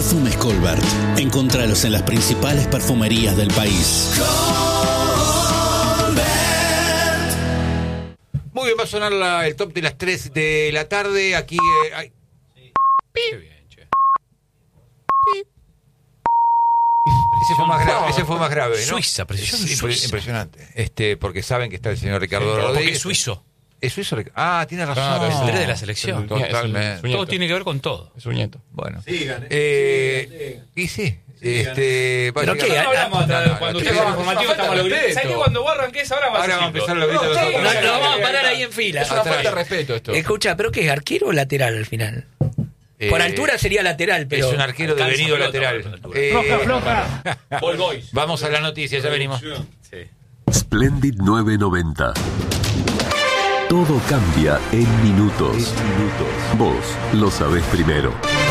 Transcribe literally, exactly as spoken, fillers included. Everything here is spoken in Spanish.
Perfumes Colbert. Encontralos en las principales perfumerías del país. Muy bien, va a sonar la, el top de las tres de la tarde. Aquí. Eh, ay. Sí. Qué bien, che. Ese fue más grave, ese fue más grave, ¿no? Suiza, precisión Es impre- suiza. Impresionante. Este, porque saben que está el señor Ricardo Sí, Rodríguez. porque es suizo. ¿Es suizo? Ah, tiene razón. Claro, Es el tres de la selección. Totalmente. Es un- Todo tiene que ver con todo. Es un nieto. Bueno. Sigan, Eh, sigan, sigan. y sí. Este, ¿Pero vaya, qué? no, No hablamos no, no, no, cuando no, usted no, va no, informativo no, estamos no, los gritos. ¿Sabes qué? Cuando vos arranques ahora vas Ahora a vamos a decirlo. empezar los gritos No, nosotros. No, no, vamos a parar ahí en fila. Es una falta de respeto esto. Escucha, ¿pero qué es? ¿Arquero o lateral al final? Eh, Por altura sería lateral, pero... Es un arquero alcanza devenido pelota, lateral. por altura. Eh, Ball Boys. Vamos a la noticia, ya venimos. Sí. Splendid nueve noventa. Todo cambia en minutos. Vos lo sabés primero.